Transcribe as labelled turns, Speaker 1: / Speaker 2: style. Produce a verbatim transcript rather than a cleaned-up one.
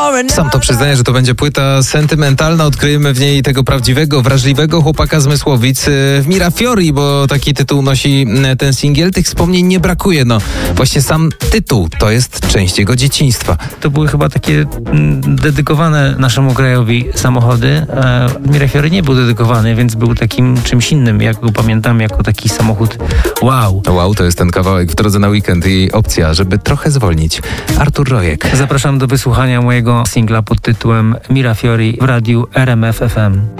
Speaker 1: Sam to przyznaje, że to będzie płyta sentymentalna. Odkryjemy w niej tego prawdziwego, wrażliwego chłopaka z Mysłowic w Mirafiori, bo taki tytuł nosi ten singiel. Tych wspomnień nie brakuje. No właśnie sam tytuł to jest część jego dzieciństwa.
Speaker 2: To były chyba takie mm, dedykowane naszemu krajowi samochody. A Mirafiori nie był dedykowany, więc był takim czymś innym. Jak go pamiętam, jako taki samochód wow.
Speaker 1: Wow, to jest ten kawałek w drodze na weekend i opcja, żeby trochę zwolnić. Artur Rojek.
Speaker 2: Zapraszam do wysłuchania mojego singla pod tytułem Mirafiori w radiu R M F F M.